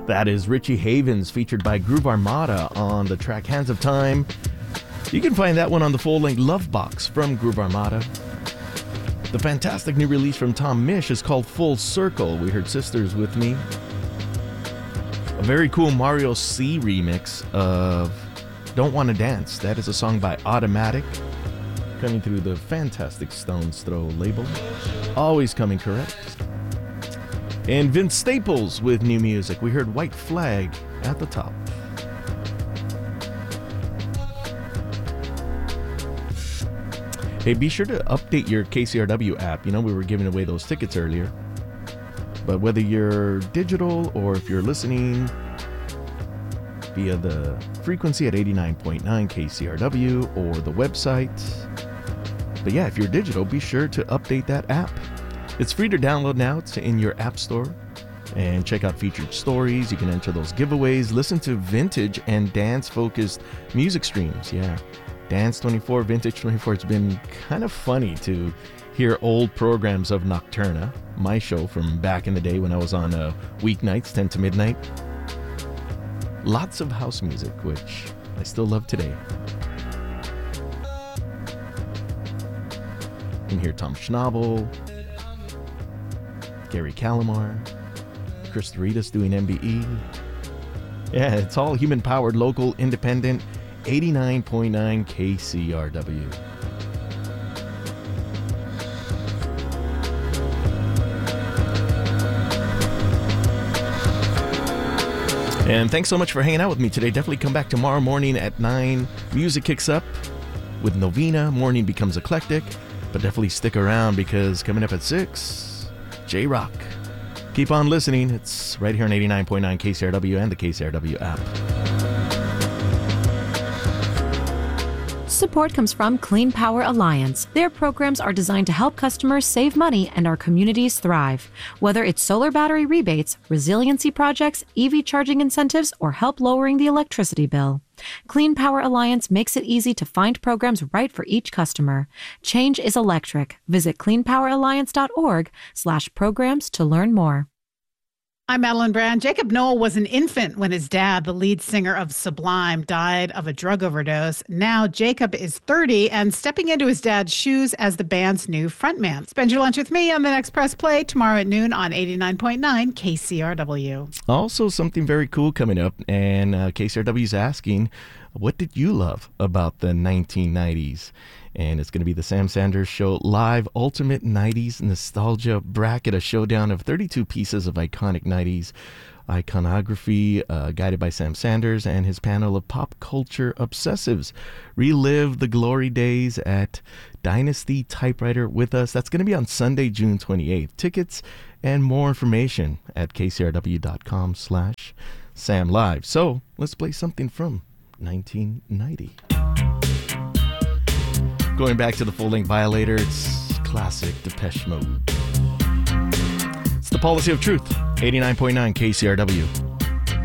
That is Richie Havens, featured by Groove Armada on the track Hands of Time. You can find that one on the full-length Love Box from Groove Armada. The fantastic new release from Tom Misch is called Full Circle. We heard Sisters With Me. A very cool Mario C remix of Don't Wanna Dance. That is a song by Automatic, coming through the fantastic Stone's Throw label. Always coming correct. And Vince Staples with new music. We heard White Flag at the top. Hey, be sure to update your KCRW app. You know, we were giving away those tickets earlier. But whether you're digital or if you're listening via the frequency at 89.9 KCRW or the website. But yeah, if you're digital, be sure to update that app. It's free to download now. It's in your app store. And check out featured stories. You can enter those giveaways. Listen to vintage and dance-focused music streams. Yeah, Dance 24, Vintage 24. It's been kind of funny to hear old programs of Nocturna, my show from back in the day when I was on weeknights, 10 to midnight. Lots of house music, which I still love today. You can hear Tom Schnabel, Gary Calamar, Chris Doritas doing MBE. Yeah, it's all human-powered, local, independent, 89.9 KCRW. And thanks so much for hanging out with me today. Definitely come back tomorrow morning at 9. Music kicks up with Novena. Morning becomes eclectic. But definitely stick around because coming up at 6, J-Rock. Keep on listening. It's right here on 89.9 KCRW and the KCRW app. Support comes from Clean Power Alliance. Their programs are designed to help customers save money and our communities thrive. Whether it's solar battery rebates, resiliency projects, EV charging incentives, or help lowering the electricity bill. Clean Power Alliance makes it easy to find programs right for each customer. Change is electric. Visit cleanpoweralliance.org/programs to learn more. I'm Madeline Brand. Jacob Noel was an infant when his dad, the lead singer of Sublime, died of a drug overdose. Now Jacob is 30 and stepping into his dad's shoes as the band's new frontman. Spend your lunch with me on the next Press Play tomorrow at noon on 89.9 KCRW. Also, something very cool coming up, and KCRW's asking, what did you love about the 1990s? And it's going to be the Sam Sanders Show Live Ultimate 90s Nostalgia Bracket, a showdown of 32 pieces of iconic 90s iconography, guided by Sam Sanders and his panel of pop culture obsessives. Relive the glory days at Dynasty Typewriter with us. That's going to be on Sunday, June 28th. Tickets and more information at kcrw.com/Sam Live. So let's play something from 1990. Going back to the full-length Violator, it's classic Depeche Mode. It's the Policy of Truth, 89.9 KCRW.